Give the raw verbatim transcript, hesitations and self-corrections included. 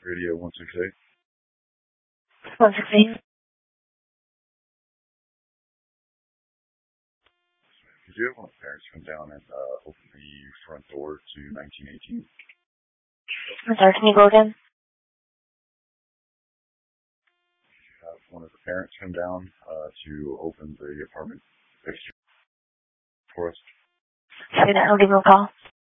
Radio one six eight. one six eight. Did you have one of the parents come down and uh, open the front door to nineteen eighteen? I'm sorry, can you go again? Did you have one of the parents come down uh, to open the apartment fixture for us? Say that, I'll give you a call.